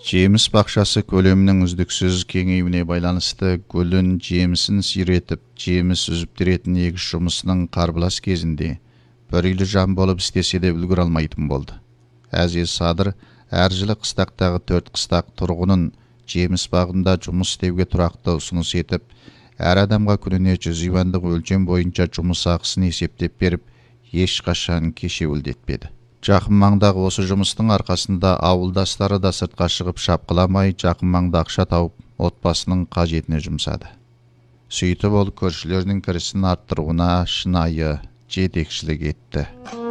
Жеміс бақшасы көлемінің үздіксіз кеңеюіне байланысты гүлін жемісін сиретіп, жеміс үзіп беретін егіс жұмысының қарбалас кезінде бір үйлі жан болып істесе де үлгіре алмайтын болды. Әзиз Садыр әр жылы қыстақтағы 4 қыстақ тұрғынын жеміс бағында жұмыс істеуге тұрақты ұсыныс етіп, әр адамға күніне 100 юандық өлшем бойынша жұмыс ақысын есептеп беріп, ешқашан кешеуілдетпеді. Жақын маңдағы осы жұмыстың арқасында ауылдастары да сыртқа шығып шапқыламай, жақын маңда ақша тауып, отбасының қажетіне жұмсады. Сөйтіп ол көршілерінің кірісін арттыруына шынайы жетекшілік етті.